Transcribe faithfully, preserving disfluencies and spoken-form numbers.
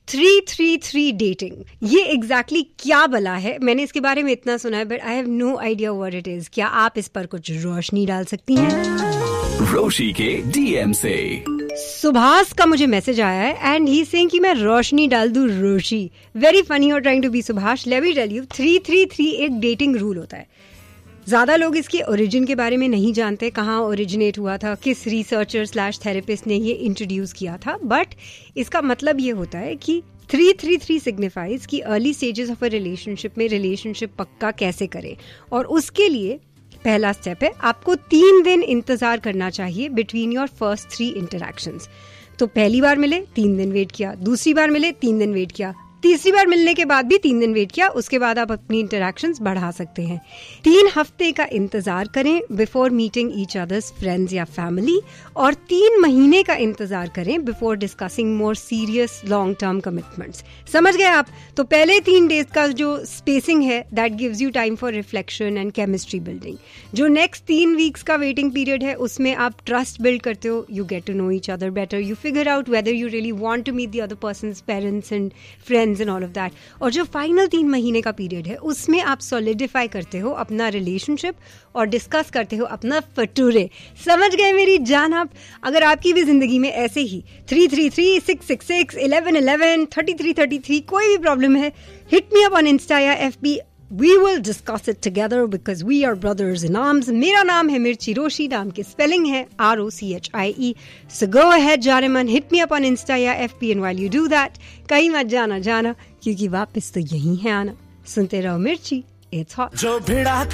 Three three three dating, ये exactly exactly क्या बला है? मैंने इसके बारे में इतना सुना है, but I have no idea what it is. क्या आप इस पर कुछ रोशनी डाल सकती हैं? रोशी के डीएम से सुभाष का मुझे मैसेज आया है एंड ही सेइंग कि मैं रोशनी डाल दूं रोशी. वेरी फनी और trying to be Subhash. Let me tell you, three three three एक डेटिंग रूल होता है. ज़्यादा लोग इसके ओरिजिन के बारे में नहीं जानते, कहाँ ओरिजिनेट हुआ था, किस रिसर्चर स्लैश थेरेपिस्ट ने ये इंट्रोड्यूस किया था. बट इसका मतलब ये होता है कि थ्री थ्री थ्री सिग्निफाइज कि early stages of a relationship में रिलेशनशिप पक्का कैसे करें. और उसके लिए पहला स्टेप है, आपको तीन दिन इंतजार करना चाहिए between your first three interactions. तो पहली बार मिले, तीन दिन वेट किया, दूसरी बार मिले, तीन दिन वेट किया, तीसरी बार मिलने के बाद भी तीन दिन वेट किया. उसके बाद आप अपनी इंटरैक्शंस बढ़ा सकते हैं. तीन हफ्ते का इंतजार करें before meeting each others friends या फैमिली, और तीन महीने का इंतजार करें before discussing more serious long term commitments. समझ गए आप? तो पहले तीन डेज का जो स्पेसिंग है that gives you time for reflection and chemistry building. जो नेक्स्ट तीन वीक्स का वेटिंग पीरियड है उसमें आप ट्रस्ट बिल्ड करते हो. You get to know each other better, you figure out whether you really want to meet the other persons parents and friends and all of that. और जो final तीन महीने का पीरियड है उसमें आप सॉलिडिफाई करते हो अपना रिलेशनशिप और डिस्कस करते हो अपना फटूरे. समझ गए मेरी जान आप? अगर आपकी भी जिंदगी में ऐसे ही three three three six six six eleven eleven thirty three thirty three कोई भी प्रॉब्लम है, hit me up on Insta या F B. We will discuss it together because we are brothers in arms. मेरा नाम है मिर्ची रोशी, नाम की स्पेलिंग है R O C H I E. So go ahead जारेमन, hit me up on Insta या F B, and while you do that, कहीं मत जाना जाना क्योंकि वापस तो यही है आना. सुनते रहो मिर्ची, it's hot. जो भिड़ा